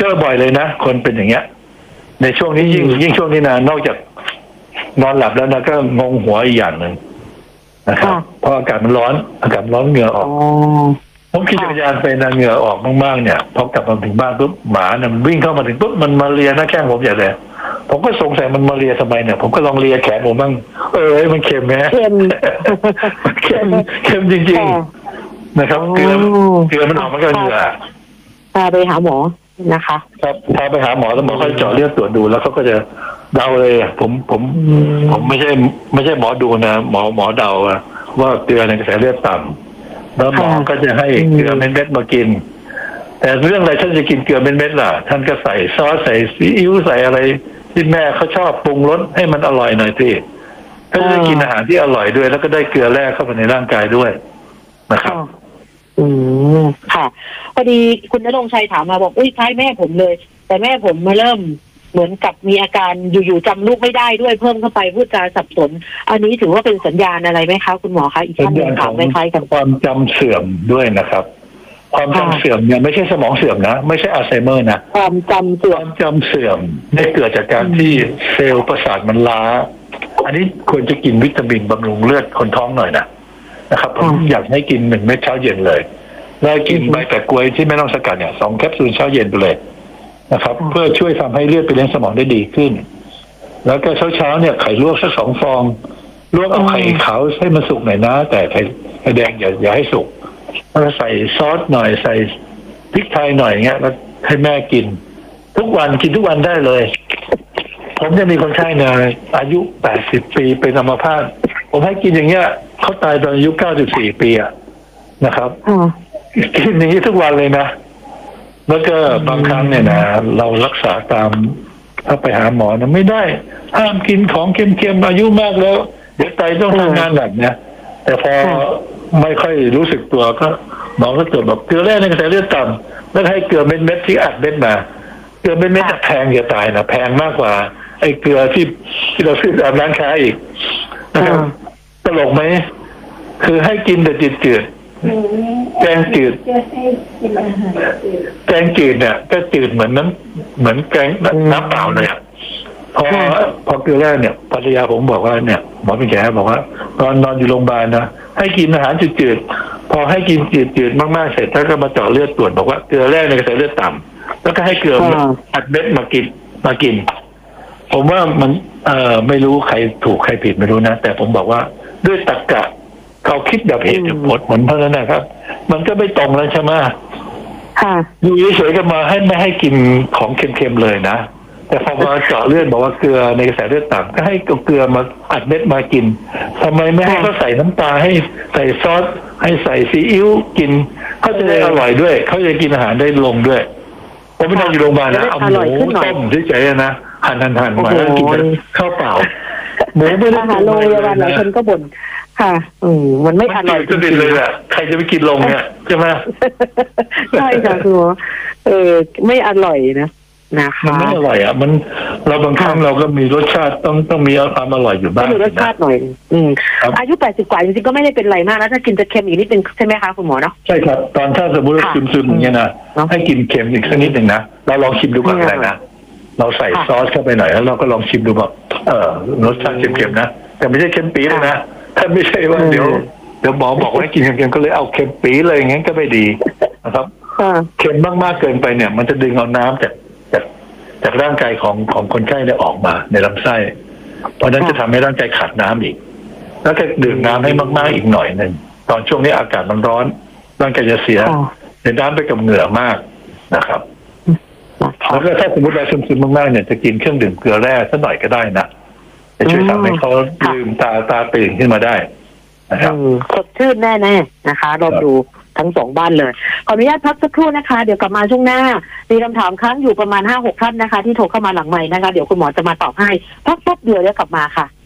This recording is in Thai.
อบ่อยเลยนะคนเป็นอย่างเงี้ยในช่วงนี้ยิ่งช่วงนี้นะนอกจากนอนหลับแล้วนะก็งงหัวอีกอย่างหนึ่งนะครับเพราะอากาศมันร้อนเหงื่อออกผมขี่จักรยานไปนะเหงื่อออกมากๆเนี่ยพอกลับมาถึงบ้านปุ๊บหมาเนี่ยมันวิ่งเข้ามาถึงปุ๊บมันมาเลียหน้าแข้งผมใหญ่เลยผมก็สงสัยมันมาเลียทำไมเนี่ยผมก็ลองเลียแขนผมบ้างมันเค็มไหมเค็มเค็มจริงๆนะครับเกลือมันออกมาก็เหงื่อพาไปหาหมอนะคะครับพาไปหาหมอแล้วหมอเขาเจาะเลือดตรวจดูแล้วเขาก็จะเดาเลยผมไม่ใช่หมอดูนะหมอเดาว่าเกลือในกระแสเลือดต่ำแล้วหมอก็จะให้เกลือเม็ดๆมากินแต่เรื่องอะไรท่านจะกินเกลือเม็ดๆล่ะท่านก็ใส่ซอสใส่ซีอิ๊วใส่อะไรที่แม่เขาชอบปรุงรสให้มันอร่อยหน่อยสิก็จะได้กินอาหารที่อร่อยด้วยแล้วก็ได้เกลือแร่เข้าไปในร่างกายด้วยนะครับค่ะพอดีคุณณรงค์ชัยถามมาบอกอุ้ยคล้ายแม่ผมเลยแต่แม่ผมมาเริ่มเหมือนกับมีอาการอยู่ๆจำลูกไม่ได้ด้วยเพิ่มเข้าไปพูดจาสับสนอันนี้ถือว่าเป็นสัญญาณอะไรไหมคะคุณหมอคะอีกท่านหนึ่งถามคล้ายๆกันความจำเสื่อมด้วยนะครับความจำเสื่อมเนี่ยไม่ใช่สมองเสื่อมนะไม่ใช่อัลไซเมอร์นะความจำเสื่อมได้เกิดจากการที่เซลล์ประสาทมันล้าอันนี้ควรจะกินวิตามินบำรุงเลือดคนท้องหน่อยนะครับผมอยากให้กิน1 เม็ดเช้าเย็นเลยแล้วกินใบแปะกล้วยที่ไม่ต้องสกัดเนี่ย2 แคปซูลเช้าเย็นไปเลยนะครับเพื่อช่วยทำให้เลือดไปเลี้ยงสมองได้ดีขึ้นแล้วก็เช้าเนี่ยไข่ลวกสัก2 ฟองลวกเอาไข่ขาวให้มันสุกหน่อยนะแต่ไข่แดงอย่าให้สุกแล้วใส่ซอสหน่อยใส่พริกไทยหน่อยเงี้ยแล้วให้แม่กินทุกวันกินทุกวันได้เลยผมจะมีคนไข้เนี่ยอายุ80 ปีเป็นอัมพาตผมให้กินอย่างเงี้ยเขาตายตอนอายุ94 ปีนะครับกินอย่างนี้ทุกวันเลยนะแล้วก็บางครั้งเนี่ยนะเรารักษาตามถ้าไปหาหมอนะไม่ได้ห้ามกินของเค็มๆอายุมากแล้วเดี๋ยวไตต้องทำงานหนักนะแต่พอไม่ค่อยรู้สึกตัวก็หมอก็ตรวจแบบเกลือแร่ในกระแสเลือดต่ำแล้วให้เกลือเม็ดที่อัดเม็ดมาเกลือเม็ดจะแพงจะตายนะแพงมากกว่าไอ้เกลือที่เราซื้อตามร้านค้าอีกนะครับตลกไหมคือให้กินแต่จืดแกงจืดเนี่ยก็จืดเหมือนแกงน้ำเปล่าเลยพอเกลือแร่เนี่ยภรรยาผมบอกว่าเนี่ยหมอเป็นแกบอกว่านอนอยู่โรงพยาบาลนะให้กินอาหารจืดพอให้กินจืดมากๆเสร็จแล้วก็มาเจาะเลือดตรวจบอกว่าเกลือแร่ในกระแสเลือดต่ำแล้วก็ให้เกลืออัดเม็ดมากินผมว่ามันไม่รู้ใครถูกใครผิดไม่รู้นะแต่ผมบอกว่าด้วยตรรกะเขาคิดแบบเหตุผลเหมือนเพราะนั้นนะครับมันก็ไม่ตรงแล้วใช่ไหมอยู่เฉยๆก็มาไม่ให้กินของเค็มๆเลยนะแต่พอมาเจาะเลือดบอกว่าเกลือในกระแสเลือดต่ำก็ให้เกลือมาอัดเม็ดมากินทำไมไม่ให้เขาใส่น้ำตาให้ใส่ซอสให้ใส่ซีอิ๊วกินเขาจะได้อร่อยด้วยเขาจะกินอาหารได้ลงด้วยผมไม่ได้อยู่โรงพยาบาลนะเอาหมูต้มเฉยๆนะหั่นมาแล้วกินข้าวเปล่าหมูไม่ได้อาหารโรงพยาบาลหลายคนก็บ่นค่ะมันไม่อร่อยจริงๆเลยอ่ะใครจะไปกินลงเนี่ยใช่ไหมใช่ค่ะคือไม่อร่อยนะคะมันไม่อร่อยมันเราบางครั้งเราก็มีรสชาติต้องมีความอร่อยอยู่บ้างมีรสชาติหน่อยอายุ80 กว่าจริงๆก็ไม่ได้เป็นไรมากนะถ้ากินจะเค็มอีกนิดนึงใช่ไหมคะคุณหมอเนาะใช่ครับตอนถ้าสมมติว่าซึมๆอย่างเงี้ยนะให้กินเค็มอีกสักนิดหนึ่งนะเราลองชิมดูก่อนก็ได้นะเราใส่ซอสเข้าไปหน่อยแล้วเราก็ลองชิมดูแบบรสชาติเค็มๆนะแต่ไม่ใช่เค็มปี๊ดนะถ้าไม่ใช่ว่าเดี๋ยวหมอบอกว่าให้กินเค็มๆก็เลยเอาเค็มปี๊ดเลยอย่างงั้นก็ไม่ดีนะครับเค็มมากๆเกินไปเนี่ยมันจะดึงเอาน้ำจากร่างกายของคนไข้เนี่ยออกมาในลำไส้เพราะนั้นจะทำให้ร่างกายขาดน้ำอีกแล้วก็ดื่มน้ำให้มากๆอีกหน่อยนึงตอนช่วงนี้อากาศมันร้อนร่างกายจะเสียน้ำไปกับเหงื่อมากนะครับแล้วก็ถ้าสมมติเราซึมๆมากๆเนี่ยจะกินเครื่องดื่มเกลือแร่สักหน่อยก็ได้นะจะช่วยทำให้เขาลืมตาตื่นขึ้นมาได้นะครับสดชื่นแน่ๆนะคะลองดูทั้ง2 บ้านเลยขออนุญาตพักสักครู่นะคะเดี๋ยวกลับมาช่วงหน้ามีคำถามค้างอยู่ประมาณ 5-6 ท่านนะคะที่โทรเข้ามาหลังใหม่นะคะเดี๋ยวคุณหมอจะมาตอบให้พักแป๊บเดียวแล้วกลับมาค่ะ